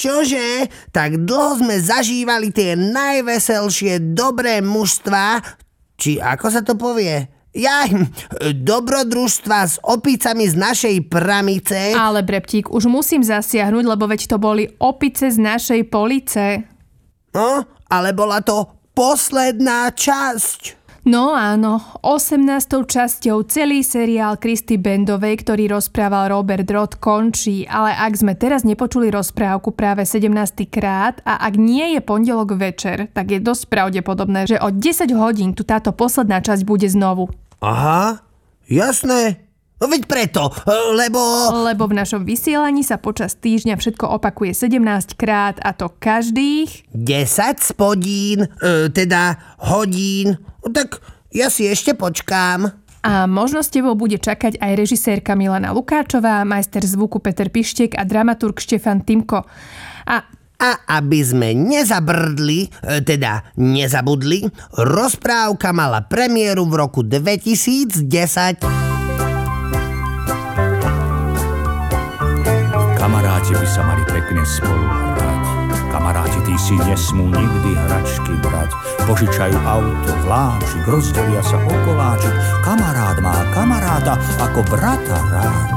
Čože? Tak dlho sme zažívali tie najveselšie dobré mužstvá, či ako sa to povie? Dobrodružstva s opicami z našej pramice. Ale Breptík, už musím zasiahnuť, lebo veď to boli opice z našej police. No, ale bola to posledná časť. No áno, 18. časťou celý seriál Kristy Bendovej, ktorý rozprával Robert Roth, končí, ale ak sme teraz nepočuli rozprávku práve 17. krát a ak nie je pondelok večer, tak je dosť pravdepodobné, že o 10 hodín tu táto posledná časť bude znovu. Aha, jasné. No veď preto, lebo v našom vysielaní sa počas týždňa všetko opakuje 17 krát a to každých 10 spodín, teda hodín. Tak ja si ešte počkám. A možno s tebou bude čakať aj režisérka Milana Lukáčová, majster zvuku Peter Pištek a dramaturg Štefan Timko. A aby sme nezabrdli, teda nezabudli, rozprávka mala premiéru v roku 2010. Kamaráti by sa mali pekne spolu hrať. Kamaráti tí si nesmú nikdy hračky brať. Požičajú auto, vláčik, rozdelia sa o koláčik. Kamarát má kamaráta ako brata rád.